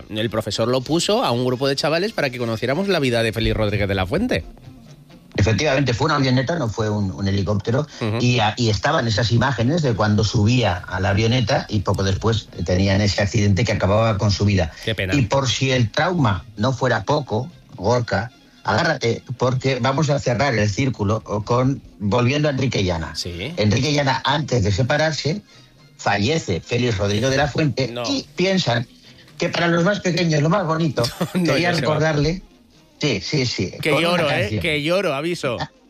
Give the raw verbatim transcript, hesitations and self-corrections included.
el profesor lo puso a un grupo de chavales para que conociéramos la vida de Félix Rodríguez de la Fuente. Efectivamente, fue una avioneta, no fue un, un helicóptero, uh-huh. y, a, y estaban esas imágenes de cuando subía a la avioneta y poco después tenían ese accidente que acababa con su vida. Qué pena. Y por si el trauma no fuera poco, Gorka, agárrate, porque vamos a cerrar el círculo con volviendo a Enrique Llana. ¿Sí? Enrique Llana, antes de separarse, fallece Félix Rodríguez de la Fuente no. y piensan que para los más pequeños, lo más bonito, no, quería recordarle... Sí, sí, sí. Que lloro, ¿eh? Que lloro, aviso.